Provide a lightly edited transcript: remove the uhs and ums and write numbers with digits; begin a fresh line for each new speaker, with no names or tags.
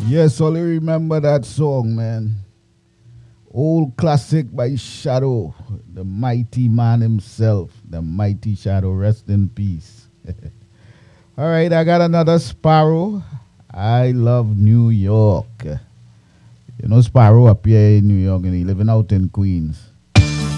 Yes, only remember that song, man. Old classic by Shadow, the mighty man himself, the mighty Shadow. Rest in peace. All right, I got another Sparrow. I love New York. You know, Sparrow up here in New York and he living out in Queens.